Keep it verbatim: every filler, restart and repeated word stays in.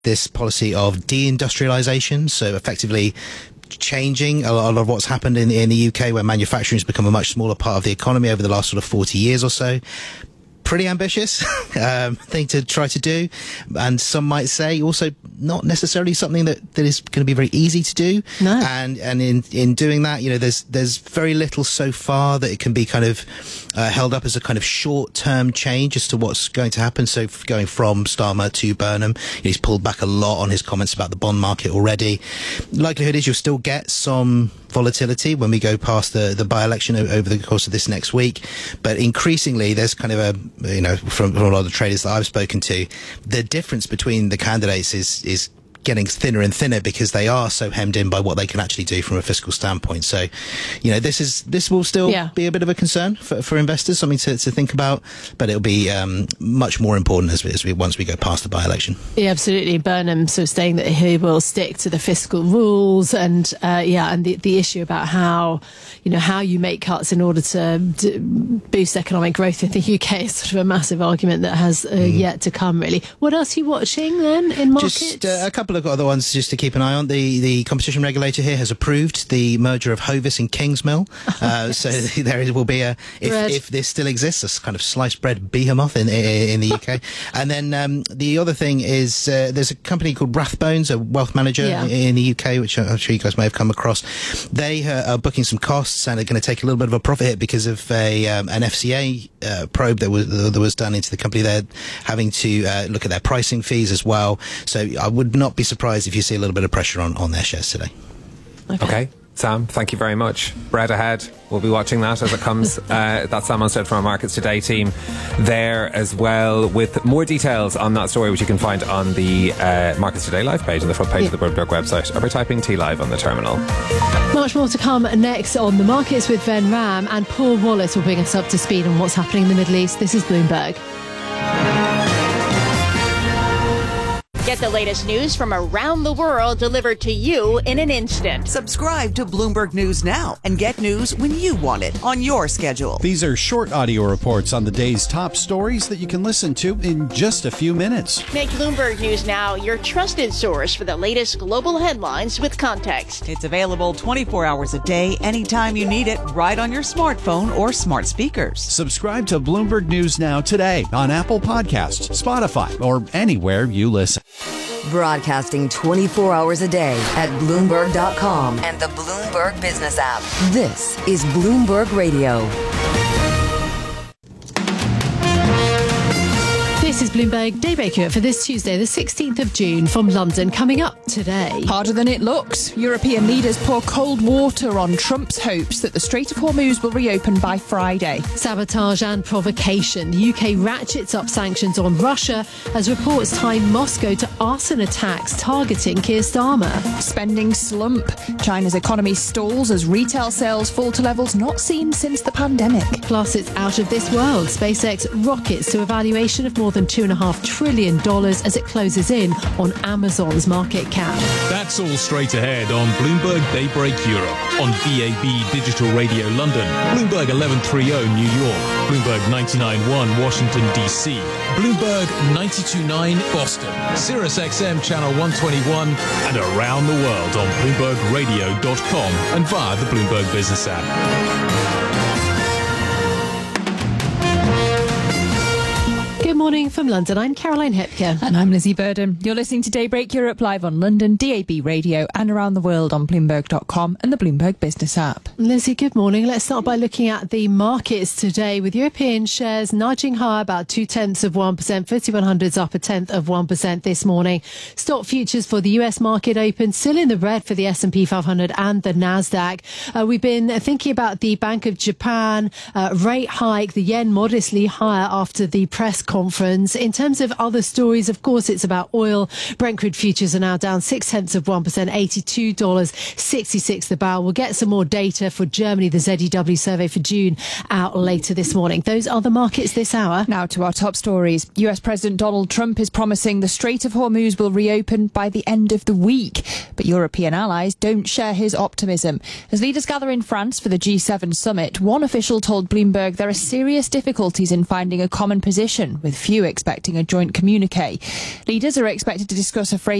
this policy of deindustrialization, so effectively changing a lot of what's happened in, in the U K, where manufacturing has become a much smaller part of the economy over the last sort of forty years or so. Pretty ambitious um, thing to try to do, and some might say also not necessarily something that, that is going to be very easy to do. No. And and in in doing that, you know, there's there's very little so far that it can be kind of uh, held up as a kind of short term change as to what's going to happen. So going from Starmer to Burnham, he's pulled back a lot on his comments about the bond market already. Likelihood is you'll still get some volatility when we go past the the by-election over the course of this next week, but increasingly there's kind of a, you know, from, from a lot of the traders that I've spoken to, the difference between the candidates is is getting thinner and thinner because they are so hemmed in by what they can actually do from a fiscal standpoint. So, you know, this is this will still yeah. be a bit of a concern for, for investors, something to, to think about, but it'll be um, much more important as we, as we once we go past the by-election. Yeah, absolutely. Burnham sort of saying that he will stick to the fiscal rules, and uh, yeah, and the the issue about how, you know, how you make cuts in order to d- boost economic growth in the U K is sort of a massive argument that has uh, mm. yet to come. Really, what else are you watching then in markets? Just uh, a couple of other ones just to keep an eye on. The the competition regulator here has approved the merger of Hovis and Kingsmill. Uh, yes. So there will be a, if, if this still exists, a kind of sliced bread behemoth in in the U K. And then um, the other thing is uh, there's a company called Rathbones, a wealth manager yeah. in the U K, which I'm sure you guys may have come across. They uh, are booking some costs and are going to take a little bit of a profit hit because of a um, an F C A uh, probe that was that was done into the company. They're having to uh, look at their pricing fees as well. So I would not be surprised if you see a little bit of pressure on, on their shares today. Okay. okay. Sam, thank you very much. Bread ahead. We'll be watching that as it comes. uh, that's Sam Onstead from our Markets Today team there as well, with more details on that story, which you can find on the uh, Markets Today live page on the front page yeah. of the Bloomberg website, or by typing T Live on the terminal. Much more to come next on the markets with Ven Ram, and Paul Wallace will bring us up to speed on what's happening in the Middle East. This is Bloomberg. Get the latest news from around the world delivered to you in an instant. Subscribe to Bloomberg News now and get news when you want it on your schedule. These are short audio reports on the day's top stories that you can listen to in just a few minutes. Make Bloomberg News Now your trusted source for the latest global headlines with context. It's available twenty-four hours a day, anytime you need it, right on your smartphone or smart speakers. Subscribe to Bloomberg News Now today on Apple Podcasts, Spotify, or anywhere you listen. Broadcasting twenty-four hours a day at Bloomberg dot com and the Bloomberg Business app. This is Bloomberg Radio. This is Bloomberg Daybreak Europe for this Tuesday, the sixteenth of June, from London. Coming up today. Harder than it looks. European leaders pour cold water on Trump's hopes that the Strait of Hormuz will reopen by Friday. Sabotage and provocation. The U K ratchets up sanctions on Russia as reports tie Moscow to arson attacks targeting Keir Starmer. Spending slump. China's economy stalls as retail sales fall to levels not seen since the pandemic. Plus, it's out of this world. SpaceX rockets to a valuation of more than two and a half trillion dollars as it closes in on Amazon's market cap. That's all straight ahead on Bloomberg Daybreak Europe, on D A B Digital Radio London, Bloomberg eleven thirty New York, Bloomberg ninety-nine point one Washington D C, Bloomberg ninety-two point nine Boston, Sirius X M channel one twenty-one, and around the world on Bloomberg Radio dot com and via the Bloomberg Business app. Good morning from London. I'm Caroline Hepker. And I'm Lizzie Burden. You're listening to Daybreak Europe live on London, D A B Radio, and around the world on Bloomberg dot com and the Bloomberg Business app. Lizzie, good morning. Let's start by looking at the markets today, with European shares nudging higher about two tenths of one percent. F T S E one hundred's up a tenth of one percent this morning. Stock futures for the U S market open still in the red for the S and P five hundred and the Nasdaq. Uh, we've been thinking about the Bank of Japan uh, rate hike, the yen modestly higher after the press conference. In terms of other stories, of course, it's about oil. Brent crude futures are now down six tenths of one percent, eighty-two dollars sixty-six the barrel. We'll get some more data for Germany, the Z E W survey for June, out later this morning. Those are the markets this hour. Now to our top stories. U S President Donald Trump is promising the Strait of Hormuz will reopen by the end of the week. But European allies don't share his optimism. As leaders gather in France for the G seven summit, one official told Bloomberg there are serious difficulties in finding a common position, with few expecting a joint communique. Leaders are expected to discuss a phrase